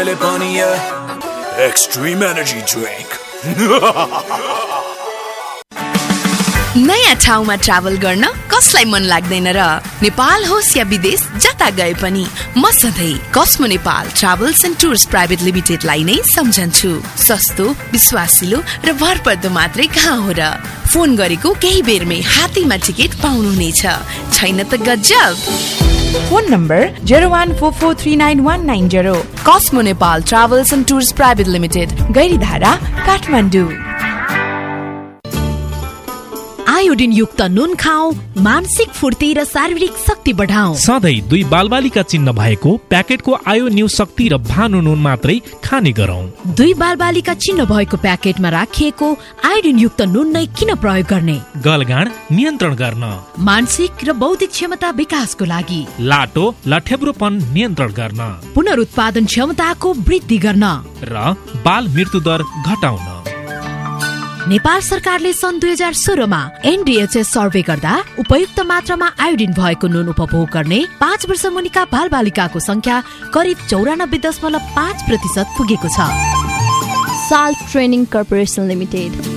मैले पनि extreme energy drink. नयाँ ठाउँमा ट्राभल गर्न कसलाई मन लाग्दैन र? नेपाल होस् या विदेश जता गए पनि म सधैँ कस्मो Nepal travels and tours private लिमिटेडलाई नै सम्झन्छु। सस्तो, विश्वासिलो र भरपर्दो मात्रै कहाँ हो र? फोन गरेको केही बेरमै हातीमा टिकट पाउनुहुनेछ। छैन त गजब? Phone number 0144399190। कस्मो Nepal travels and tours private limited, Gairidhara, Kathmandu. Iodine युक्त नुन खाऊ, मानसिक फुर्ती र शारीरिक शक्ति बढाऊ। सधैँ 2 बालबालिका चिन्ह भएको प्याकेटको आयो न्यू शक्ति र भानु नुन मात्रै खाने गरौं। 2 बालबालिका चिन्ह भएको प्याकेटमा राखिएको आयोडिन युक्त नुन नै किन प्रयोग गर्ने? गलगाँड नियन्त्रण गर्न, मानसिक र बौद्धिक क्षमता विकासको लागि, लाटो लठेब्रोपन नियन्त्रण गर्न, पुनरुत्पादन क्षमताको वृद्धि गर्न र बाल मृत्यु दर घटाउन। नेपाल सरकारले सन् 2016 मा एनडीएचएस सर्वे गर्दा उपयुक्त मात्रामा आयोडिन भएको नुन उपभोग गर्ने 5 वर्ष मुनिका बालबालिकाको संख्या करिब 94.5% पुगेको छ। Salt training corporation limited.